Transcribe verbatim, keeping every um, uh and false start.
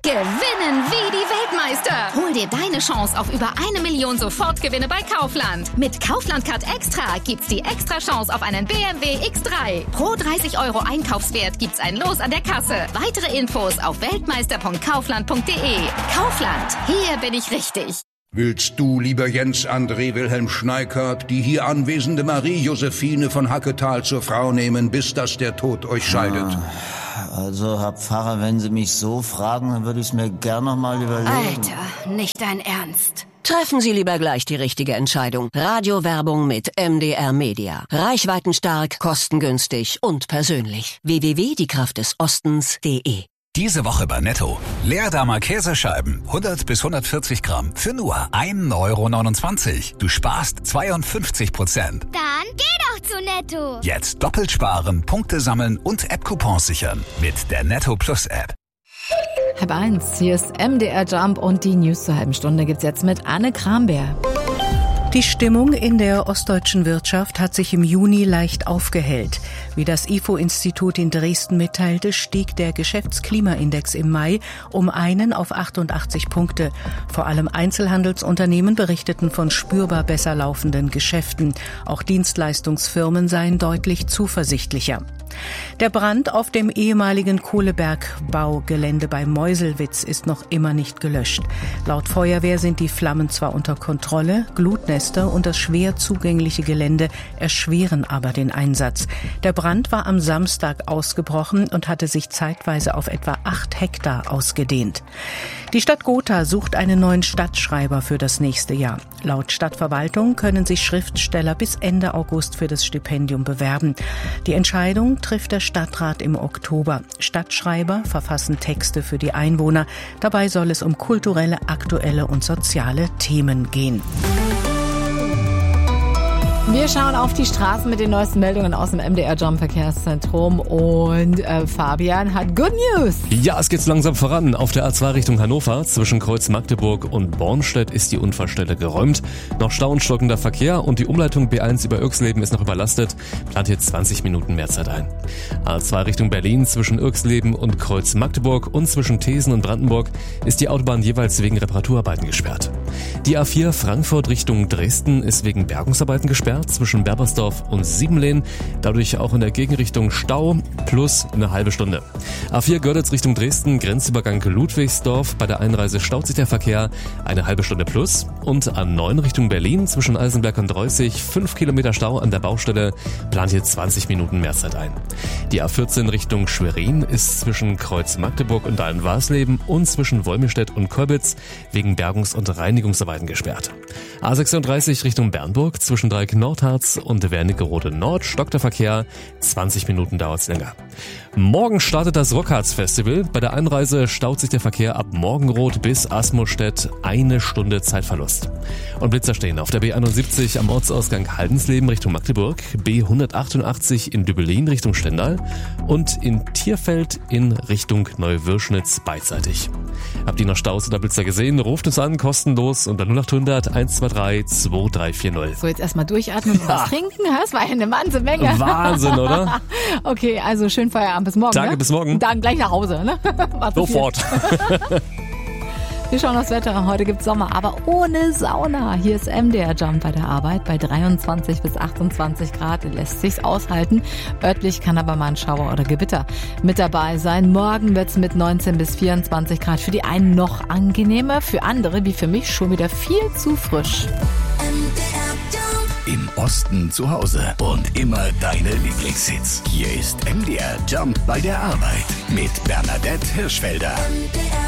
Gewinnen wie die Weltmeister. Hol dir deine Chance auf über eine Million Sofortgewinne bei Kaufland. Mit Kaufland Card Extra gibt's die extra Chance auf einen B M W X drei. Pro dreißig Euro Einkaufswert gibt's ein Los an der Kasse. Weitere Infos auf weltmeister punkt kaufland punkt de. Kaufland, hier bin ich richtig. Willst du, lieber Jens André Wilhelm Schneikert, die hier anwesende Marie Josephine von Hacketal zur Frau nehmen, bis dass der Tod euch scheidet? Also, Herr Pfarrer, wenn Sie mich so fragen, dann würde ich es mir gern noch mal überlegen. Alter, nicht dein Ernst. Treffen Sie lieber gleich die richtige Entscheidung. Radiowerbung mit M D R Media. Reichweitenstark, kostengünstig und persönlich. w w w punkt die kraft des ostens punkt de. Diese Woche bei Netto. Leerdammer Käsescheiben, hundert bis hundertvierzig Gramm, für nur ein Euro neunundzwanzig. Du sparst zweiundfünfzig Prozent. Dann geh doch zu Netto. Jetzt doppelt sparen, Punkte sammeln und App-Coupons sichern. Mit der Netto Plus App. Halb eins, hier ist M D R Jump und die News zur halben Stunde gibt's jetzt mit Anne Kramberg. Die Stimmung in der ostdeutschen Wirtschaft hat sich im Juni leicht aufgehellt. Wie das I F O-Institut in Dresden mitteilte, stieg der Geschäftsklimaindex im Mai um einen auf achtundachtzig Punkte. Vor allem Einzelhandelsunternehmen berichteten von spürbar besser laufenden Geschäften. Auch Dienstleistungsfirmen seien deutlich zuversichtlicher. Der Brand auf dem ehemaligen Kohlebergbaugelände bei Meuselwitz ist noch immer nicht gelöscht. Laut Feuerwehr sind die Flammen zwar unter Kontrolle, Glutnester und das schwer zugängliche Gelände erschweren aber den Einsatz. Der Brand war am Samstag ausgebrochen und hatte sich zeitweise auf etwa acht Hektar ausgedehnt. Die Stadt Gotha sucht einen neuen Stadtschreiber für das nächste Jahr. Laut Stadtverwaltung können sich Schriftsteller bis Ende August für das Stipendium bewerben. Die Entscheidung trifft der Stadtrat im Oktober. Stadtschreiber verfassen Texte für die Einwohner. Dabei soll es um kulturelle, aktuelle und soziale Themen gehen. Wir schauen auf die Straßen mit den neuesten Meldungen aus dem M D R Jump Verkehrszentrum und äh, Fabian hat Good News. Ja, es geht langsam voran. Auf der A zwei Richtung Hannover zwischen Kreuz Magdeburg und Bornstedt ist die Unfallstelle geräumt. Noch Stau und stockender Verkehr und die Umleitung B eins über Irxleben ist noch überlastet. Plant hier zwanzig Minuten mehr Zeit ein. A zwei Richtung Berlin zwischen Irxleben und Kreuz Magdeburg und zwischen Thesen und Brandenburg ist die Autobahn jeweils wegen Reparaturarbeiten gesperrt. Die A vier Frankfurt Richtung Dresden ist wegen Bergungsarbeiten gesperrt zwischen Berbersdorf und Siebenlehn. Dadurch auch in der Gegenrichtung Stau plus eine halbe Stunde. A vier Görlitz Richtung Dresden, Grenzübergang Ludwigsdorf. Bei der Einreise staut sich der Verkehr eine halbe Stunde plus. Und A neun Richtung Berlin zwischen Eisenberg und Reußig, fünf Kilometer Stau an der Baustelle, plant hier zwanzig Minuten mehr Zeit ein. Die A vierzehn Richtung Schwerin ist zwischen Kreuz Magdeburg und Dahlen-Warsleben und zwischen Wolmirstedt und Kolbitz wegen Bergungs- und Reinigungsarbeiten gesperrt. A sechsunddreißig Richtung Bernburg zwischen Dreieck Nordharz und Wernigerode Nord stockt der Verkehr, zwanzig Minuten dauert es länger. Morgen startet das Rockharz-Festival. Bei der Einreise staut sich der Verkehr ab Morgenroth bis Asmostedt, eine Stunde Zeitverlust. Und Blitzer stehen auf der B einundsiebzig am Ortsausgang Haldensleben Richtung Magdeburg, B hundertachtundachtzig in Dübelin Richtung Stendal und in Tierfeld in Richtung Neuwirschnitz beidseitig. Habt ihr noch Staus oder Blitzer gesehen? Ruft uns an, kostenlos unter null acht hundert eins zwei drei zwei drei vier null. So, jetzt erstmal durchatmen und was trinken. Das war ja eine ganze Menge. Wahnsinn, oder? Okay, also schön Feierabend. Bis morgen. Danke, ne? bis morgen. Und dann gleich nach Hause. Ne? Sofort. Wir schauen aufs Wetter. Heute gibt's Sommer, aber ohne Sauna. Hier ist M D R Jump bei der Arbeit. Bei dreiundzwanzig bis achtundzwanzig Grad lässt sich's aushalten. Örtlich kann aber mal ein Schauer oder Gewitter mit dabei sein. Morgen wird's mit neunzehn bis vierundzwanzig Grad für die einen noch angenehmer. Für andere, wie für mich, schon wieder viel zu frisch. Im Osten zu Hause und immer deine Lieblingshits. Hier ist M D R Jump bei der Arbeit mit Bernadette Hirschfelder.